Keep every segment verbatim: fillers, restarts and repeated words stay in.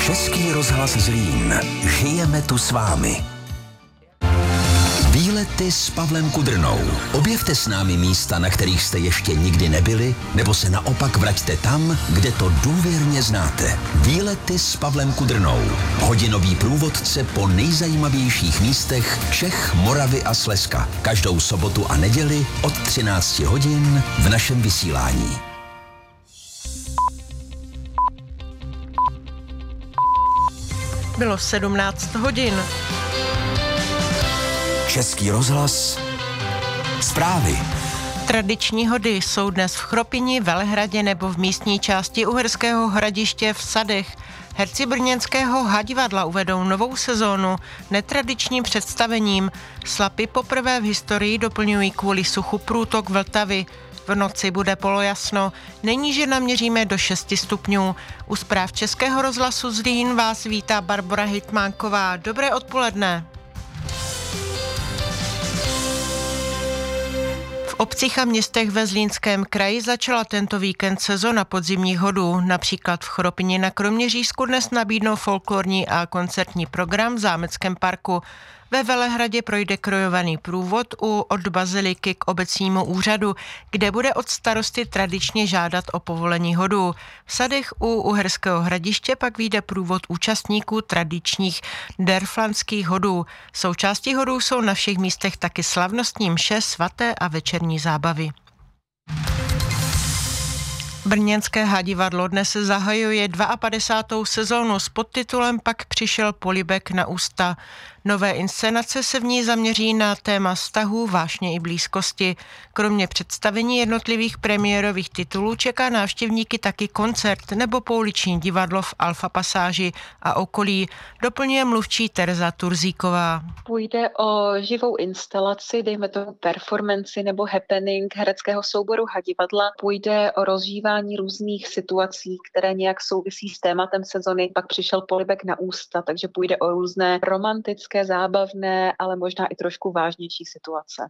Český rozhlas Zlín. Žijeme tu s vámi. Výlety s Pavlem Kudrnou. Objevte s námi místa, na kterých jste ještě nikdy nebyli, nebo se naopak vraťte tam, kde to důvěrně znáte. Výlety s Pavlem Kudrnou. Hodinový průvodce po nejzajímavějších místech Čech, Moravy a Slezska. Každou sobotu a neděli od třináct hodin v našem vysílání. Bylo sedmnáct hodin. Český rozhlas. Zprávy. Tradiční hody jsou dnes v Chropini, Velehradě nebo v místní části Uherského Hradiště v Sadech. Herci brněnského Hadivadla uvedou novou sezónu netradičním představením. Slapy poprvé v historii doplňují kvůli suchu průtok Vltavy. V noci bude polojasno, nejníže naměříme do šesti stupňů. U zpráv Českého rozhlasu Zlín vás vítá Barbora Hitmánková. Dobré odpoledne. V obcích a městech ve Zlínském kraji začala tento víkend sezona podzimních hodů. Například v Chropině na Kroměřížsku dnes nabídnou folklorní a koncertní program v Zámeckém parku. Ve Velehradě projde krojovaný průvod u od baziliky k obecnímu úřadu, kde bude od starosty tradičně žádat o povolení hodů. V Sadech u Uherského Hradiště pak vyjde průvod účastníků tradičních derflanských hodů. Součástí hodů jsou na všech místech taky slavnostní mše, svaté a večerní zábavy. Brněnské Hadivadlo dnes zahajuje padesátou druhou sezónu, s podtitulem Pak přišel polibek na ústa. Nové inscenace se v ní zaměří na téma vztahů, vášně i blízkosti. Kromě představení jednotlivých premiérových titulů čeká návštěvníky taky koncert nebo pouliční divadlo v Alfa pasáži a okolí, doplňuje mluvčí Tereza Turzíková. Půjde o živou instalaci, dejme tomu performanci nebo happening hereckého souboru Hadivadla. Půjde o rozžívání různých situací, které nějak souvisí s tématem sezony. Pak přišel polibek na ústa, takže půjde o různé romantické, zábavné, ale možná i trošku vážnější situace.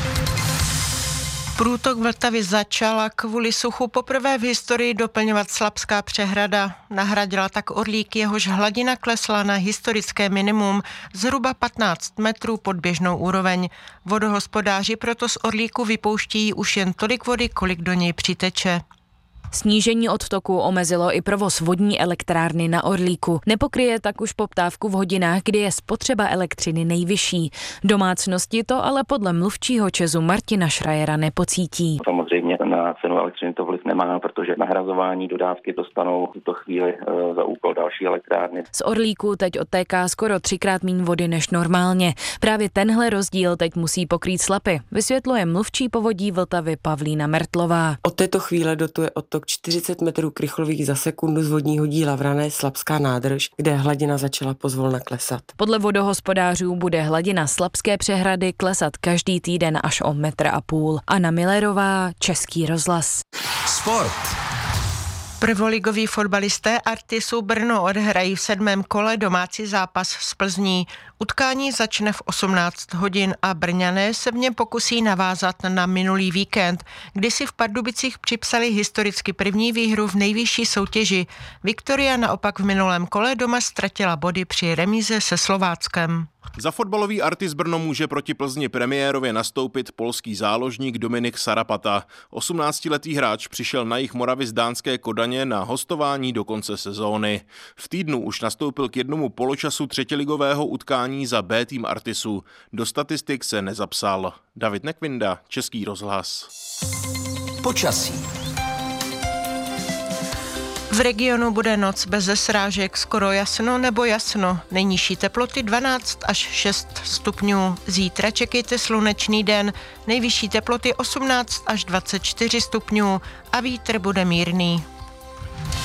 Průtok Vltavy začala kvůli suchu poprvé v historii doplňovat Slapská přehrada. Nahradila tak Orlík, jehož hladina klesla na historické minimum zhruba patnáct metrů pod běžnou úroveň. Vodohospodáři proto z Orlíku vypouštějí už jen tolik vody, kolik do něj přiteče. Snížení odtoku omezilo i provoz vodní elektrárny na Orlíku. Nepokryje tak už poptávku v hodinách, kdy je spotřeba elektřiny nejvyšší. Domácnosti to ale podle mluvčího ČEZu Martina Šrajera nepocítí. Samozřejmě na cenu elektřiny to vliv nemá, protože nahrazování dodávky dostanou v tuto chvíli e, za úkol další elektrárny. Z Orlíku teď odtéká skoro třikrát míň vody než normálně. Právě tenhle rozdíl teď musí pokrýt Slapy, vysvětluje mluvčí povodí Vltavy Pavlína Mertlová. Od této chvíle dotuje odtok čtyřicet metrů krychlových za sekundu z vodního díla Vrané Slapská nádrž, kde hladina začala pozvolna klesat. Podle vodohospodářů bude hladina Slapské přehrady klesat každý týden až o metr a půl. Anna Millerová, Český rozhlas. Sport. Prvoligoví fotbalisté Artisu Brno odhrají v sedmém kole domácí zápas s Plzní. Utkání začne v osmnáct hodin a Brňané se v něm pokusí navázat na minulý víkend, kdy si v Pardubicích připsali historicky první výhru v nejvyšší soutěži. Viktoria naopak v minulém kole doma ztratila body při remíze se Slováckem. Za fotbalový Artis Brno může proti Plzni premiérově nastoupit polský záložník Dominik Sarapata. osmnáctiletý hráč přišel na jih Moravy z dánské Kodaně na hostování do konce sezóny. V týdnu už nastoupil k jednomu poločasu třetiligového utkání za B tým Artisu. Do statistik se nezapsal. David Nekvinda, Český rozhlas. Počasí. V regionu bude noc beze srážek, skoro jasno nebo jasno. Nejnižší teploty dvanáct až šest stupňů. Zítra čekejte slunečný den. Nejvyšší teploty osmnáct až dvacet čtyři stupňů a vítr bude mírný.